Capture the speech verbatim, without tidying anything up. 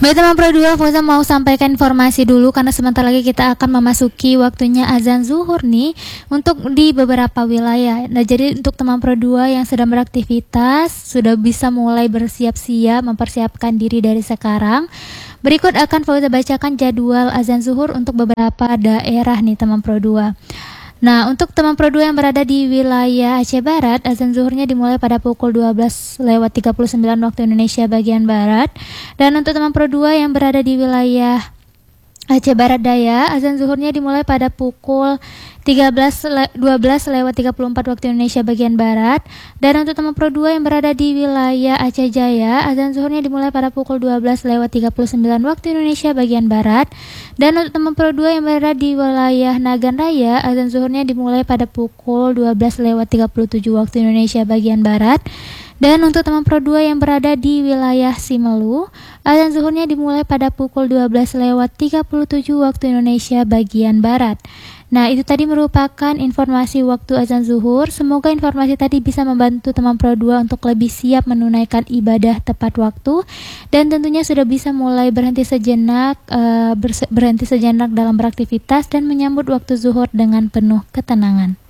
Baik teman Pro dua, Fauza mau sampaikan informasi dulu karena sebentar lagi kita akan memasuki waktunya azan zuhur nih untuk di beberapa wilayah. Nah, jadi untuk teman Pro dua yang sedang beraktivitas sudah bisa mulai bersiap-siap mempersiapkan diri dari sekarang. Berikut akan Fauza bacakan jadwal azan zuhur untuk beberapa daerah nih teman Pro dua. Nah, untuk teman Pro dua yang berada di wilayah Aceh Barat, azan zuhurnya dimulai pada pukul dua belas lewat tiga puluh sembilan waktu Indonesia bagian Barat. Dan untuk teman Pro dua yang berada di wilayah Aceh Barat Daya, azan zuhurnya dimulai pada pukul tiga belas dua belas lewat tiga puluh empat waktu Indonesia bagian Barat. Dan untuk teman Pro dua yang berada di wilayah Aceh Jaya, azan zuhurnya dimulai pada pukul dua belas lewat tiga puluh sembilan waktu Indonesia bagian Barat. Dan untuk teman Pro dua yang berada di wilayah Nagan Raya, azan zuhurnya dimulai pada pukul dua belas lewat tiga puluh tujuh waktu Indonesia bagian Barat. Dan untuk teman Pro dua yang berada di wilayah Simelu, azan zuhurnya dimulai pada pukul dua belas lewat tiga puluh tujuh waktu Indonesia bagian Barat. Nah, itu tadi merupakan informasi waktu azan zuhur. Semoga informasi tadi bisa membantu teman Pro dua untuk lebih siap menunaikan ibadah tepat waktu. Dan tentunya sudah bisa mulai berhenti sejenak, uh, berhenti sejenak dalam beraktivitas dan menyambut waktu zuhur dengan penuh ketenangan.